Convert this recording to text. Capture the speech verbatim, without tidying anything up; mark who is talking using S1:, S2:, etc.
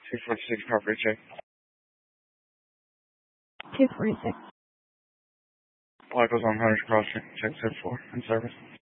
S1: two forty-six property check.
S2: two forty-six.
S1: Michael's on Hunters Crossing, check set four, in service.